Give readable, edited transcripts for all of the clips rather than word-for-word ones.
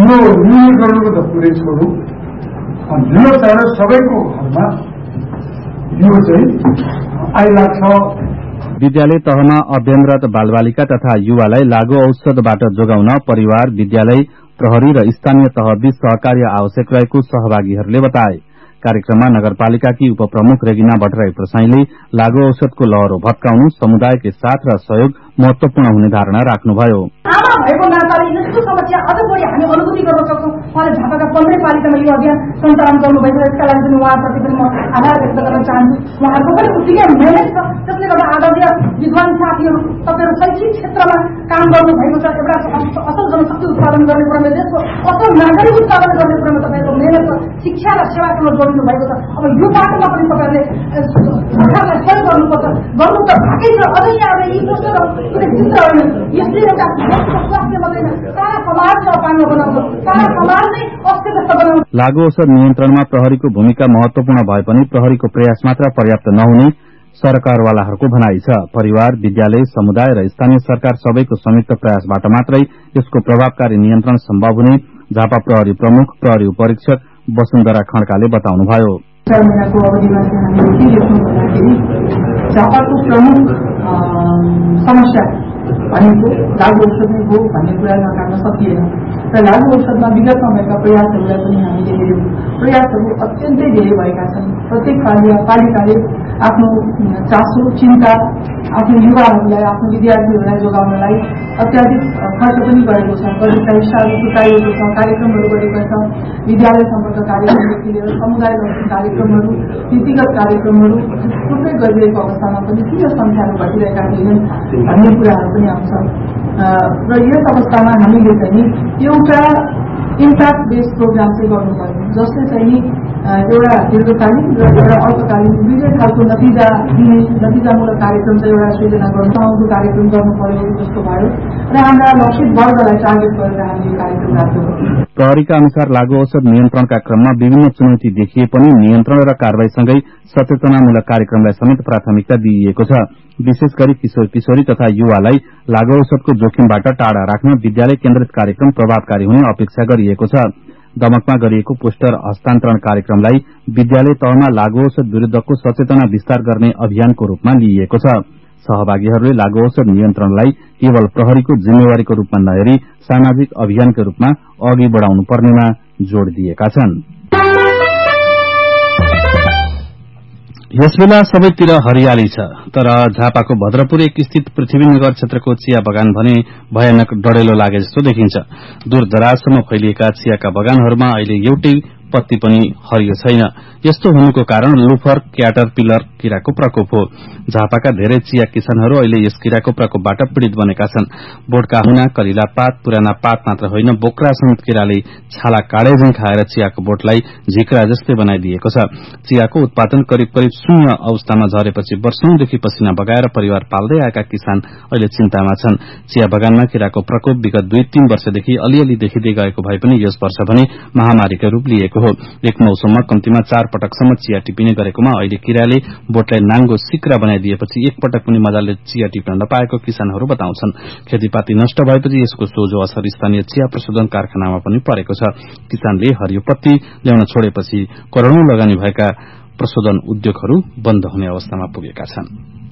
यो न्यूनीकरणको त पुरै छोडौँ, यो चाहिँ सबैको घरमा यो चाहिँ आइलाग्छ। विद्यालय तहमा अध्ययनरत बालबालिका तथा युवालाई लागू औषधबाट जोगाउन परिवार, विद्यालय, प्रहरी र स्थानीय तहबीच सहकार्य आवश्यक रहेको सहभागीहरूले बताए। कार्यक्रममा नगरपालिकाकी उपप्रमुख रेगिना भट्टराई प्रसाईले लागू औषधको लहरो भत्काउनु समुदायकै साथ र सहयोग महत्वपूर्ण हुने धारणा राख्नुभयो। आमा भएको नाताले यस्तो समस्या अझ बढी हामी अनुभूति गर्न सक्छौँ। उहाँले झापाका 15 पालिकामा यो अभियान सञ्चालन गर्नुभएको छ। यसका लागि उहाँप्रति पनि म आभार व्यक्त गर्न चाहन्छु। उहाँहरूको पनि उत्तिकै मेहनत छ। त्यसले गर्दा आदरणीय विद्वान साथीहरू, तपाईँहरू शैक्षिक क्षेत्रमा काम गर्नुभएको छ। एउटा असल जनशक्ति उत्पादन गर्ने कुरामा, देशको असल नागरिक उत्पादन गर्ने कुरामा तपाईँहरूको मेहनत छ। शिक्षा र सेवासँग जोडिनु भएको छ। अब यो बाटोमा पनि तपाईँहरूले सरकारलाई सहयोग गर्नुपर्छ। गर्नु त भएकै छ। अझै यहाँ यी पोस्टर कुनै चित्र होइन, यसले एउटा स्वास्थ्य मात्रै सारा समाजलाई अपाङ्ग बनाउँछ, सारा समाज नै अस्तव्यस्त बनाउँछ। लागू औषध नियन्त्रणमा प्रहरीको भूमिका महत्वपूर्ण भए पनि प्रहरीको प्रयास मात्र पर्याप्त नहुने सरकारवालाहरूको भनाइ छ। परिवार, विद्यालय, समुदाय र स्थानीय सरकार सबैको संयुक्त प्रयासबाट मात्रै यसको प्रभावकारी नियन्त्रण सम्भव हुने झापा प्रहरी प्रमुख प्रहरी उपरीक्षक वसुन्धरा खड्काले बताउनुभयो। 4 महिनाको अवधिमा चाहिँ हामीले के देख्छौँ भन्दाखेरि झापाको प्रमुख समस्या भनेको लागू औषध नै हो भन्ने कुरा नकार्न सकिएन र लागू औषधमा विगत समयका प्रयासहरूलाई पनि हामीले हेर्यौँ। प्रयासहरू अत्यन्तै धेरै भएका छन्। प्रत्येक पालिकाले आफ्नो चासो, चिन्ता आफ्नो युवाहरूलाई, आफ्नो विद्यार्थीहरूलाई जोगाउनलाई अत्याधिक खर्च पनि गरेको छ। कति पैसाहरू जुटाइएको छ, कार्यक्रमहरू गरेका छ। विद्यालय सम्पर्क कार्यक्रमदेखि लिएर समुदाय कार्यक्रमहरू, नीतिगत कार्यक्रमहरू थुप्रै गरिरहेको अवस्थामा पनि किन संख्याहरू घटिरहेका छैनन् भन्ने कुराहरू पनि आउँछ। र यस अवस्थामा हामीले चाहिँ एउटा इम्प्याक्ट बेस्ड प्रोग्राम चाहिँ गर्नुपर्यो, जसले चाहिँ एउटा दीर्घकालीन र एउटा अल्पकालीन दुईटै खालको नतिजामूलक कार्यक्रम चाहिँ एउटा सृजना गर्नु कार्यक्रम गर्नु पर्यो जस्तो भयो र हाम्रा लक्षित वर्गलाई टार्गेट गरेर हामीले कार्यक्रम राख्यौँ। प्रहरीका अनुसार लागू औषध नियन्त्रणका क्रममा विभिन्न चुनौती देखिए पनि नियन्त्रण र कारवाहीसँगै सचेतनामूलक कार्यक्रमलाई समेत प्राथमिकता दिइएको छ। विशेष गरी किशोर किशोरी तथा युवालाई लागू औषधको जोखिमबाट टाढा राख्न विद्यालय केन्द्रित कार्यक्रम प्रभावकारी हुने अपेक्षा गरिएको छ। दमकमा गरिएको पोस्टर हस्तान्तरण कार्यक्रमलाई विद्यालय तहमा लागू औषध विरूद्धको सचेतना विस्तार गर्ने अभियानको रूपमा लिइएको छ। सहभागीहरूले लागू औषध नियन्त्रणलाई केवल प्रहरीको जिम्मेवारीको रूपमा नहेरी सामाजिक अभियानको रूपमा अघि बढ़ाउनु पर्नेमा जोड़ दिएका छन्। यसबेला सबैतिर हरियाली छ, तर झापाको भद्रपुर 1 स्थित पृथ्वीनगर क्षेत्रको चिया बगान भने भयानक डढेलो लागे जस्तो देखिन्छ। दूर दराजसम्म फैलिएका चियाका बगानहरूमा अहिले एउटै पत्ती पनि हरियो छैन। यस्तो हुनुको कारण लुफर क्याटरपिलर किराको प्रकोप हो। झापाका धेरै चिया किसानहरू अहिले यस किराको प्रकोपबाट पीड़ित बनेका छन्। बोटका हुना, कलिला पात, पुराना पात मात्र होइन, बोक्रा समेत किराले छाला काडेझै खाएर चियाको बोटलाई झिक्रा जस्तै बनाइदिएको छ। चियाको उत्पादन करिब शून्य अवस्थामा झरेपछि वर्षौंदेखि पसिना बगाएर परिवार पाल्दै आएका किसान अहिले चिन्तामा छन्। चिया बगानमा किराको प्रकोप विगत 2-3 वर्षदेखि अलिअलि देखिँदै गएको भए पनि यस वर्ष भने महामारीको रूप लिएको हो। एक मौसममा कम्तीमा 4 पटकसम्म चिया टिपिने गरेकोमा अहिले किराले बोटलाई नाङ्गो सिक्रा बनाइदिएपछि एक पटक पनि मजाले चिया टिप्न नपाएको किसानहरू बताउँछन्। खेतीपाती नष्ट भएपछि यसको सोझो असर स्थानीय चिया प्रशोधन कारखानामा पनि परेको छ। किसानले हरियो पत्ती ल्याउन छोडेपछि करोड़ौं लगानी भएका प्रशोधन उद्योगहरू बन्द हुने अवस्थामा पुगेका छन्।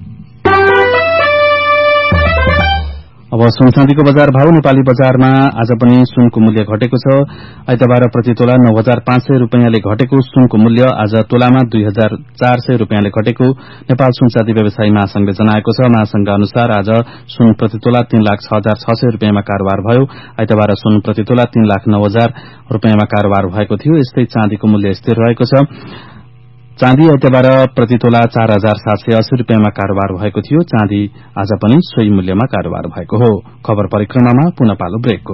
अब सुनचाँदीको बजार भाव। नेपाली बजारमा आज पनि सुनको मूल्य घटेको छ। आइतबार प्रति तोला 9500 रूपैयाँले घटेको सुनको मूल्य आज तोलामा 2400 रूपैयाँले घटेको नेपाल सुनचाँदी व्यवसायी महासंघले जनाएको छ। महासंघ अनुसार आज सुन प्रति तोला 3,06,600 रूपैयाँमा कारोबार भयो। आइतबार सुन प्रति तोला 3,09,000 रूपैयाँमा कारोबार भएको थियो। यस्तै चाँदीको मूल्य स्थिर रहेको छ। चाँदी आइतबार प्रति तोला 4,780 रूपैयाँमा कारोबार भएको थियो। चाँदी आज पनि सोही मूल्यमा कारोबार भएको हो। खबर परिक्रमामा पुनः पालो ब्रेकको।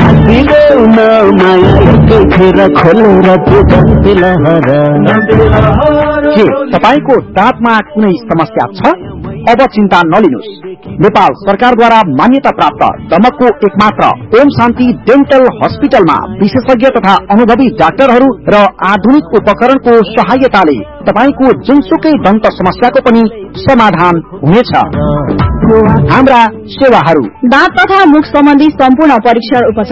के तपाईको दाँतमा कुनै समस्या छ? अब चिन्ता नलिनुस्। नेपाल सरकारद्वारा मान्यता प्राप्त दमकको एकमात्र ओम शान्ति डेन्टल हस्पिटलमा विशेषज्ञ तथा अनुभवी डाक्टरहरू र आधुनिक उपकरणको सहायताले तपाईको जुनसुकै दन्त समस्याको पनि समाधान हुनेछ। हाम्रा सेवाहरू: दाँत तथा मुख सम्बन्धी सम्पूर्ण परीक्षण उपचार,